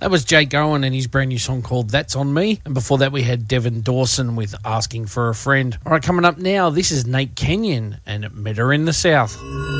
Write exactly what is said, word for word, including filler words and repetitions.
That was Jake Owen and his brand new song called That's On Me. And before that, we had Devin Dawson with Asking for a Friend. All right, coming up now, this is Nate Kenyon and Met Her in the South.